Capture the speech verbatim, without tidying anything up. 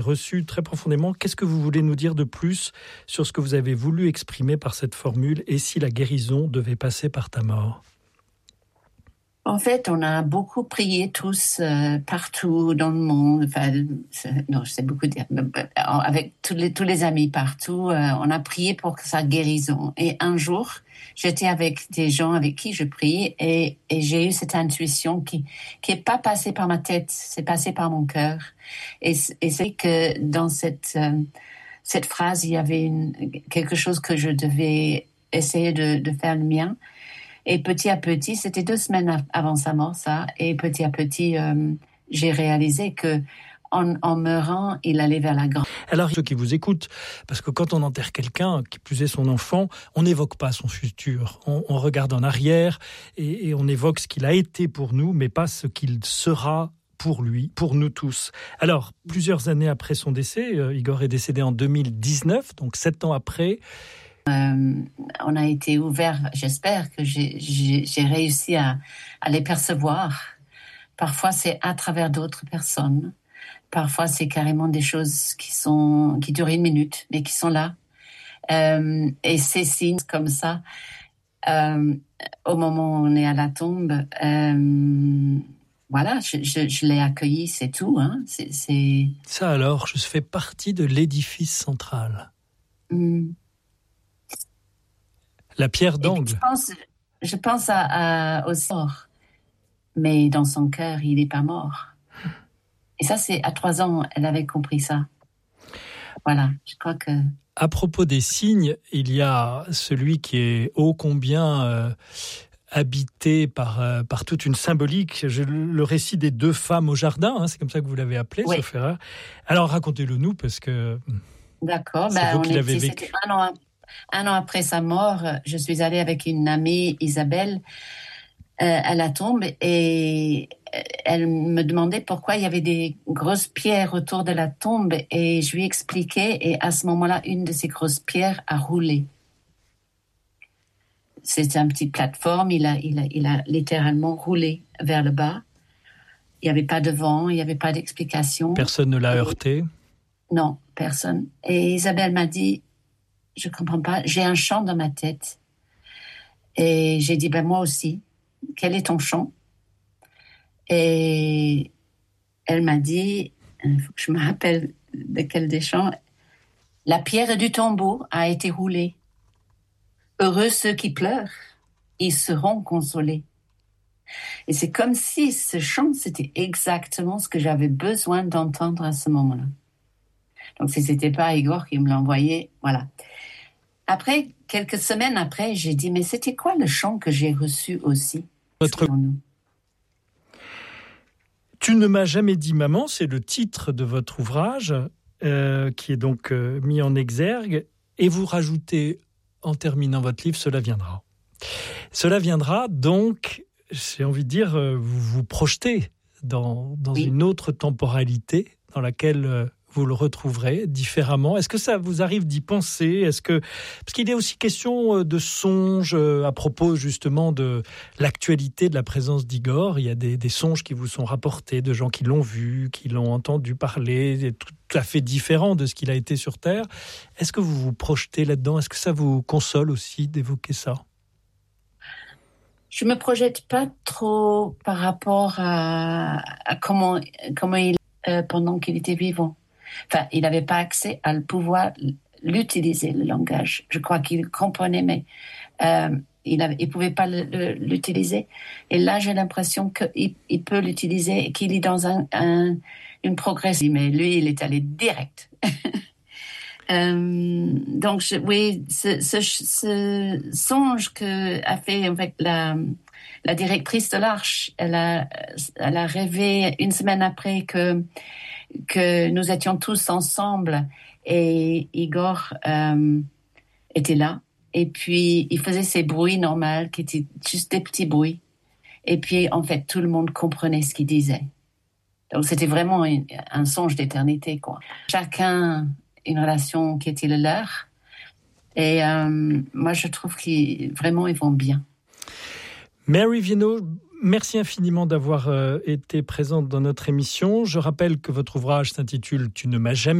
Reçu très profondément. Qu'est-ce que vous voulez nous dire de plus sur ce que vous avez voulu exprimer par cette formule « Et si la guérison devait passer par ta mort » ? En fait, on a beaucoup prié tous euh, partout dans le monde. Enfin, c'est, non, je sais beaucoup dire. Avec tous les tous les amis partout, euh, on a prié pour sa guérison. Et un jour, j'étais avec des gens avec qui je prie et, et j'ai eu cette intuition qui qui est pas passée par ma tête, c'est passé par mon cœur. Et, et c'est que dans cette euh, cette phrase, il y avait une, quelque chose que je devais essayer de, de faire le mien. Et petit à petit, c'était deux semaines avant sa mort, ça. Et petit à petit, euh, j'ai réalisé que en, en meurant, il allait vers la grande. Alors, ceux qui vous écoutent, parce que quand on enterre quelqu'un, qui plus est son enfant, on n'évoque pas son futur. On, on regarde en arrière et, et on évoque ce qu'il a été pour nous, mais pas ce qu'il sera pour lui, pour nous tous. Alors, plusieurs années après son décès, euh, Igor est décédé en deux mille dix-neuf, donc sept ans après. Euh, on a été ouvert, j'espère que j'ai, j'ai, j'ai réussi à, à les percevoir. Parfois, c'est à travers d'autres personnes. Parfois, c'est carrément des choses qui sont qui durent une minute, mais qui sont là. Euh, et ces signes comme ça, euh, au moment où on est à la tombe, euh, voilà, je, je, je l'ai accueilli, c'est tout. Hein. C'est, c'est... Ça alors, je fais partie de l'édifice central. Mm. La pierre d'angle. Je pense, je pense à, à, au sort, mais dans son cœur, il n'est pas mort. Et ça, c'est à trois ans, elle avait compris ça. Voilà, je crois que... À propos des signes, il y a celui qui est ô combien euh, habité par, euh, par toute une symbolique. Je, le récit des deux femmes au jardin, hein, c'est comme ça que vous l'avez appelé, oui. sauf erreur. Alors racontez-le nous, parce que D'accord, c'est ben, vous on qui l'avez vécu. C'était un an, un an après sa mort, je suis allée avec une amie, Isabelle, euh, à la tombe, et elle me demandait pourquoi il y avait des grosses pierres autour de la tombe, et je lui expliquais, et à ce moment-là, une de ces grosses pierres a roulé. C'était une petite plateforme, il a, il a, il a littéralement roulé vers le bas. Il n'y avait pas de vent, il n'y avait pas d'explication. Personne ne l'a heurté ? Non, personne. Et Isabelle m'a dit, je ne comprends pas, j'ai un chant dans ma tête. Et j'ai dit, ben moi aussi, quel est ton chant ? Et elle m'a dit, il faut que je me rappelle de quel des chants, la pierre du tombeau a été roulée. Heureux ceux qui pleurent, ils seront consolés. Et c'est comme si ce chant, c'était exactement ce que j'avais besoin d'entendre à ce moment-là. Donc, si ce n'était pas Igor qui me l'a envoyé, voilà. Après, quelques semaines après, j'ai dit, mais c'était quoi le chant que j'ai reçu aussi ? Votre... Tu ne m'as jamais dit maman, c'est le titre de votre ouvrage, euh, qui est donc euh, mis en exergue, et vous rajoutez, en terminant votre livre, cela viendra. Cela viendra, donc, j'ai envie de dire, euh, vous vous projetez dans, dans oui. une autre temporalité dans laquelle... Euh, vous le retrouverez différemment. Est-ce que ça vous arrive d'y penser ? Est-ce que parce qu'il y a aussi question de songes à propos justement de l'actualité de la présence d'Igor. Il y a des, des songes qui vous sont rapportés de gens qui l'ont vu, qui l'ont entendu parler, tout à fait différent de ce qu'il a été sur Terre. Est-ce que vous vous projetez là-dedans ? Est-ce que ça vous console aussi d'évoquer ça ? Je me projette pas trop par rapport à, à comment comment il euh, pendant qu'il était vivant. Enfin, il n'avait pas accès à le pouvoir l'utiliser, le langage. Je crois qu'il comprenait, mais euh, il ne pouvait pas le, le, l'utiliser. Et là, j'ai l'impression qu'il il peut l'utiliser et qu'il est dans un, un, une progression. Mais lui, il est allé direct. euh, donc, je, oui, ce, ce, ce songe que a fait en fait, la, la directrice de l'Arche, elle a, elle a rêvé une semaine après que que nous étions tous ensemble et Igor euh, était là. Et puis, il faisait ces bruits normaux qui étaient juste des petits bruits. Et puis, en fait, tout le monde comprenait ce qu'il disait. Donc, c'était vraiment une, un songe d'éternité, quoi. Chacun, une relation qui était le leur. Et euh, moi, je trouve qu'ils vraiment, ils vont bien. Mary Viennot, merci infiniment d'avoir euh, été présente dans notre émission. Je rappelle que votre ouvrage s'intitule « Tu ne m'as jamais